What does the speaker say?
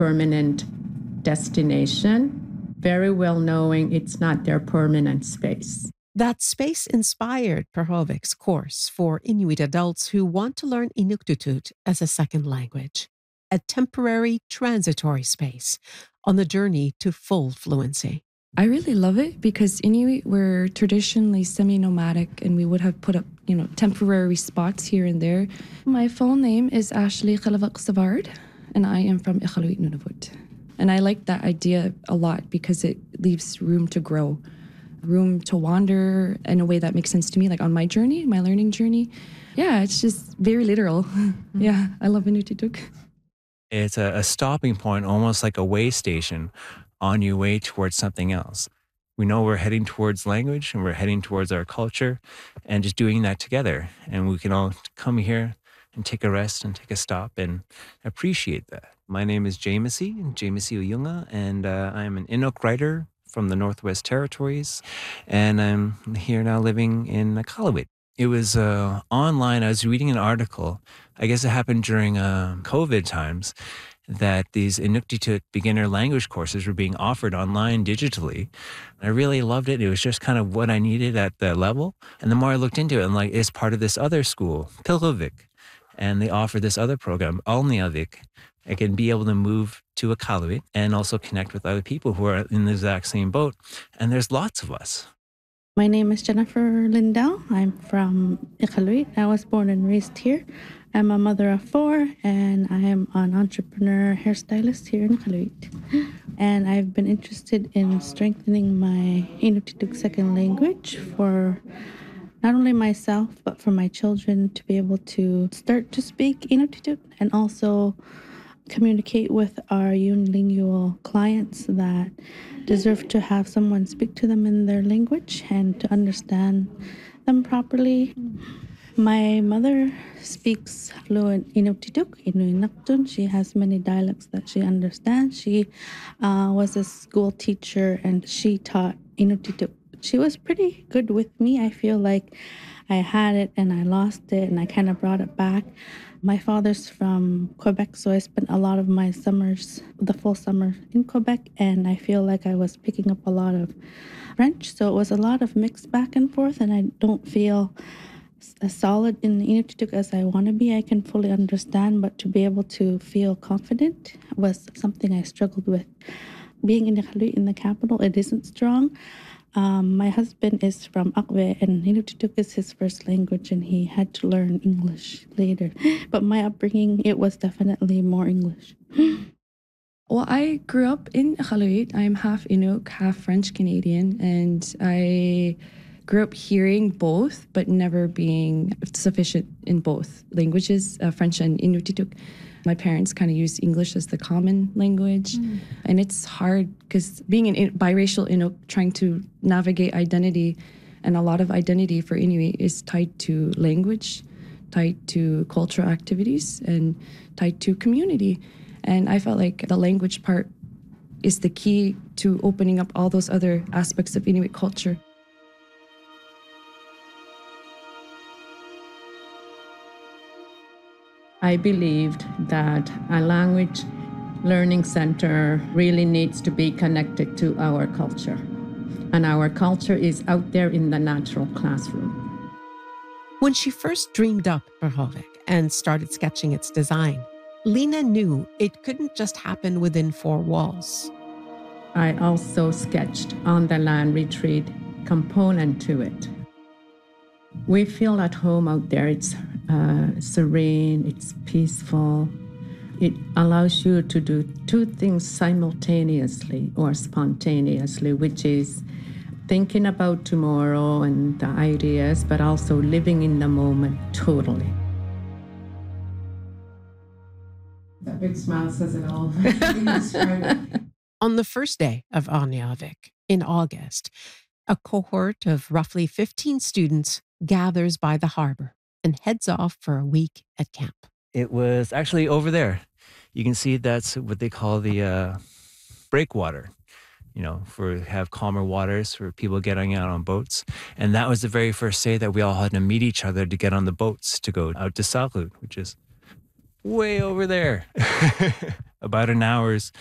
permanent destination, very well knowing it's not their permanent space. That space inspired Perhovik's course for Inuit adults who want to learn Inuktitut as a second language, a temporary transitory space on the journey to full fluency. I really love it because Inuit were traditionally semi-nomadic and we would have put up, temporary spots here and there. My full name is Ashley Khalavak Savard and I am from Iqaluit Nunavut. And I like that idea a lot because it leaves room to grow, room to wander in a way that makes sense to me, like on my journey, my learning journey. Yeah, it's just very literal. Yeah, I love Inuktitut. It's a stopping point, almost like a way station on your way towards something else. We know we're heading towards language and we're heading towards our culture and just doing that together. And we can all come here and take a rest and take a stop and appreciate that. My name is Jamesy Uyunga, and I'm an Inuk writer from the Northwest Territories, and I'm here now living in Iqaluit. It was online. I was reading an article, I guess it happened during COVID times, that these Inuktitut beginner language courses were being offered online digitally. I really loved it. It was just kind of what I needed at the level. And the more I looked into it, I'm like, it's part of this other school, Pilrovik, and they offer this other program, Alniavik. I can be able to move to Iqaluit and also connect with other people who are in the exact same boat. And there's lots of us. My name is Jennifer Lindell. I'm from Iqaluit. I was born and raised here. I'm a mother of 4, and I am an entrepreneur hairstylist here in Iqaluit. And I've been interested in strengthening my Inuktitut second language for not only myself, but for my children to be able to start to speak Inuktitut and also communicate with our unilingual clients that deserve to have someone speak to them in their language and to understand them properly. My mother speaks fluent Inuktitut, Inuinnaqtun. She has many dialects that she understands. She was a school teacher and she taught Inuktitut. She was pretty good with me. I feel like I had it and I lost it and I kind of brought it back. My father's from Quebec, so I spent a lot of my summers, the full summer in Quebec, and I feel like I was picking up a lot of French. So it was a lot of mix back and forth, and I don't feel as solid in Inuktitut as I want to be. I can fully understand, but to be able to feel confident was something I struggled with. Being in Iqaluit, in the capital, it isn't strong. My husband is from Akwe, and Inuktitut is his first language, and he had to learn English later. But my upbringing, it was definitely more English. Well, I grew up in Iqaluit. I'm half Inuk, half French Canadian, and I grew up hearing both, but never being sufficient in both languages, French and Inuktitut. My parents kind of use English as the common language. And it's hard because being an biracial Inuk, trying to navigate identity, and a lot of identity for Inuit is tied to language, tied to cultural activities, and tied to community. And I felt like the language part is the key to opening up all those other aspects of Inuit culture. I believed that a language learning center really needs to be connected to our culture. And our culture is out there in the natural classroom. When she first dreamed up Perhovik and started sketching its design, Lena knew it couldn't just happen within 4 walls. I also sketched on the land retreat component to it. We feel at home out there. It's serene, it's peaceful. It allows you to do 2 things simultaneously or spontaneously, which is thinking about tomorrow and the ideas, but also living in the moment totally. That big smile says it all. On the first day of Alniavik in August, a cohort of roughly 15 students gathers by the harbor and heads off for a week at camp. It was actually over there. You can see that's what they call the breakwater, for have calmer waters for people getting out on boats. And that was the very first day that we all had to meet each other to get on the boats to go out to Salut, which is way over there. about an hour's